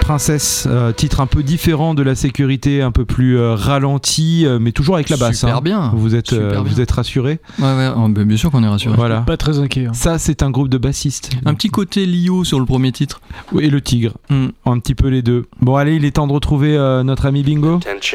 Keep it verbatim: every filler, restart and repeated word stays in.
Princesse, euh, titre un peu différent de La Sécurité, un peu plus euh, ralenti, euh, mais toujours avec la basse. Super hein. bien. Vous êtes, Super euh, bien. vous êtes rassurés ? Ouais, ouais, oh, bah, bien sûr qu'on est rassuré. Voilà. Pas très inquiet. Hein. Ça, c'est un groupe de bassistes. Un petit côté Lio sur le premier titre. Oui, et le Tigre. Mm. Un petit peu les deux. Bon, allez, il est temps de retrouver euh, notre ami Bingo. Attention.